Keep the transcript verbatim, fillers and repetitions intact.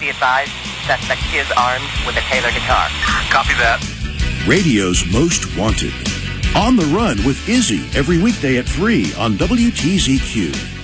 be advised, suspect is armed with a Taylor guitar. Copy that. Radio's Most Wanted. On the Run with Izzy every weekday at three on W T Z Q.